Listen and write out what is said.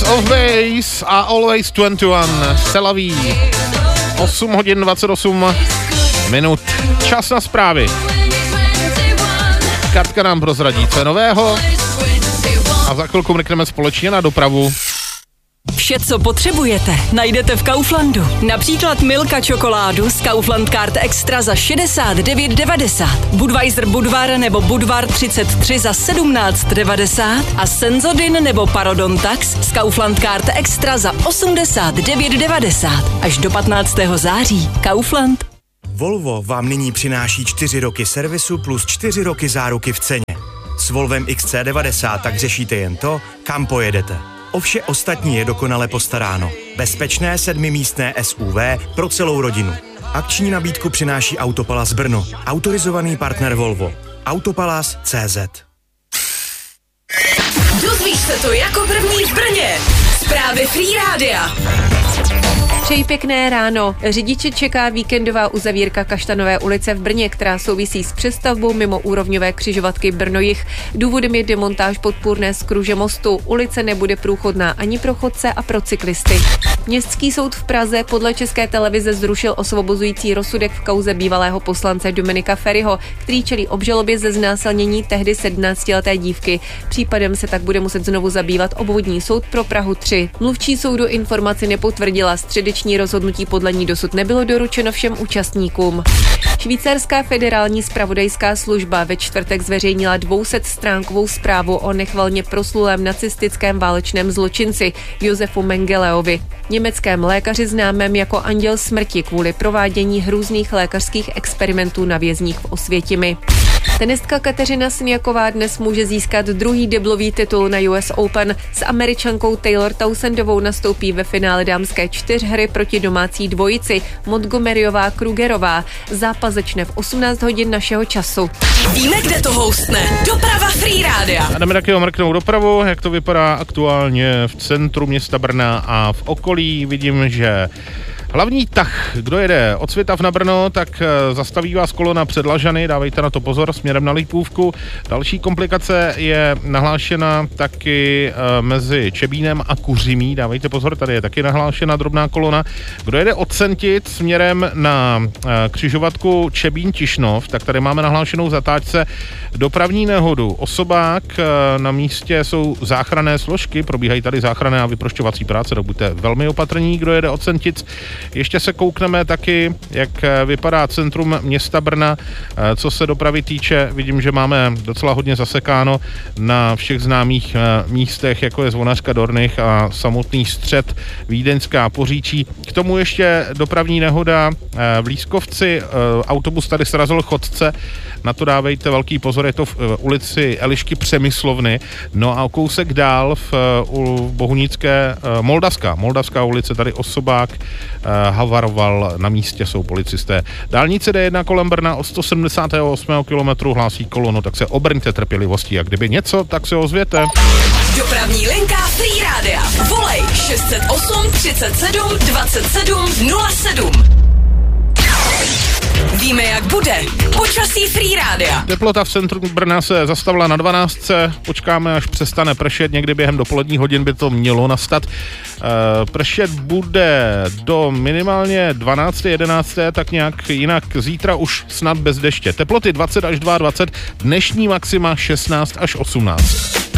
of Base a Always 21 Selaví. 8 hodin 28 minut. Čas na zprávy. Katka nám prozradí, co je nového. A za chvilku mrkneme společně na dopravu. Vše, co potřebujete, najdete v Kauflandu. Například Milka čokoládu z Kaufland Card Extra za 69,90. Budweiser Budvar nebo Budvar 33 za 17,90. A Senzodin nebo Parodontax z Kaufland Card Extra za 89,90. Až do 15. září. Kaufland. Volvo vám nyní přináší 4 roky servisu plus 4 roky záruky v ceně. S Volvem XC90 tak řešíte jen to, kam pojedete. O vše ostatní je dokonale postaráno. Bezpečné 7místné SUV pro celou rodinu. Akční nabídku přináší Autopalas Brno. Autorizovaný partner Volvo. Autopalas.cz. Dozvíš se to jako první v Brně. Zprávy Free Rádia. Přeji pěkné ráno. Řidiče čeká víkendová uzavírka Kaštanové ulice v Brně, která souvisí s přestavbou mimoúrovňové křižovatky Brno-Jih. Důvodem je demontáž podpůrné skruže mostu. Ulice nebude průchodná ani pro chodce a pro cyklisty. Městský soud v Praze podle České televize zrušil osvobozující rozsudek v kauze bývalého poslance Dominika Feriho, který čelí obžalobě ze znásilnění tehdy 17leté dívky. Případem se tak bude muset znovu zabývat obvodní soud pro Prahu 3. Mluvčí soudu informaci nepotvrdila. Středeční rozhodnutí podle ní dosud nebylo doručeno všem účastníkům. Švýcarská federální zpravodajská služba ve čtvrtek zveřejnila 200stránkovou zprávu o nechvalně proslulém nacistickém válečném zločinci Josefu Mengeleovi, německém lékaři známém jako Anděl smrti kvůli provádění hrůzných lékařských experimentů na vězních v Osvětimi. Tenistka Kateřina Siniaková dnes může získat druhý deblový titul na US Open. S Američankou Taylor Townsendovou nastoupí ve finále dámské čtyřhry proti domácí dvojici Montgomeryová Krugerová. Zápas začne v 18 hodin našeho času. Víme, kde to houstne. Doprava Free Rádia. A jdeme taky omrknout dopravu, jak to vypadá aktuálně v centru města Brna a v okolí. Vidím, že hlavní tah, kdo jede od Svitav na Brno, tak zastaví vás kolona před Lažany, dávejte na to pozor, směrem na Lípůvku. Další komplikace je nahlášena taky mezi Čebínem a Kuřimí, dávejte pozor, tady je taky nahlášena drobná kolona. Kdo jede od Sentic směrem na křižovatku Čebín-Tišnov, tak tady máme nahlášenou zatáčce dopravní nehodu. Osobák, na místě jsou záchranné složky, probíhají tady záchranné a vyprošťovací práce, tak buďte velmi opatrní, kdo jede od Sentic. Ještě se koukneme taky, jak vypadá centrum města Brna, co se dopravy týče. Vidím, že máme docela hodně zasekáno na všech známých místech, jako je Zvonařka Dornych a samotný střed Vídeňská Poříčí. K tomu ještě dopravní nehoda v Lískovci, autobus tady srazil chodce, na to dávejte velký pozor, je to v ulici Elišky Přemyslovny, no a o kousek dál v Bohunické Moldavská ulice, tady osobák havaroval, na místě jsou policisté. Dálnice D1 kolem Brna od 178. kilometru hlásí kolonu, tak se obrňte trpělivostí a kdyby něco, tak se ozvěte. Dopravní linka Free Rádia. Volej 608 37 27 07. Víme, jak bude. Počasí Free Rádia. Teplota v centru Brna se zastavila na 12. Počkáme, až přestane pršet. Někdy během dopoledních hodin by to mělo nastat. Pršet bude do minimálně 12. 11. tak nějak jinak. Zítra už snad bez deště. Teploty 20 až 22. Dnešní maxima 16 až 18.